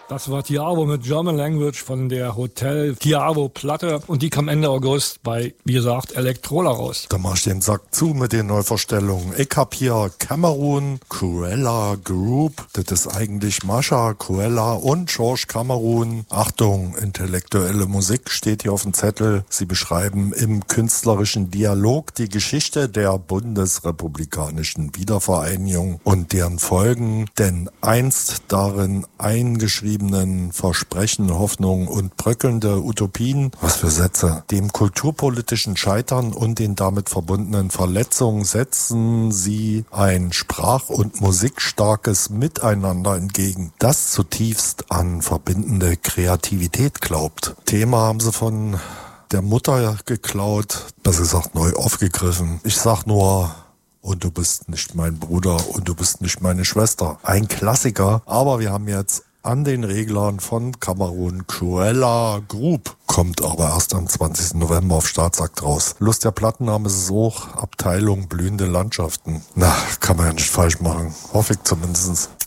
Das war Tiavo mit German Language von der Hotel Tiavo Platte und die kam Ende August bei, wie gesagt, Elektrola raus. Da mach ich den Sack zu mit den Neuvorstellungen. Ich hab hier Cameroon, Cruella Group, das ist eigentlich Mascha, Cruella und George Cameroon. Achtung, intellektuelle Musik steht hier auf dem Zettel. Sie beschreiben im künstlerischen Dialog die Geschichte der bundesrepublikanischen Wiedervereinigung und deren Folgen, denn einst darin eingeschriebenen Versprechen, Hoffnungen und bröckelnde Utopien, was für Sätze, dem kulturpolitischen Scheitern und den damit verbundenen Verletzungen setzen sie ein sprach- und musikstarkes Miteinander entgegen, das zutiefst an verbindende Kreativität glaubt. Thema haben sie von der Mutter geklaut, besser gesagt neu aufgegriffen. Ich sag nur: Und du bist nicht mein Bruder und du bist nicht meine Schwester. Ein Klassiker, aber wir haben jetzt an den Reglern von Cameroon Cruella Group. Kommt aber erst am 20. November auf Staatsakt raus. Lust der Plattenname ist es auch. Abteilung blühende Landschaften. Na, kann man ja nicht falsch machen. Hoffe ich zumindest.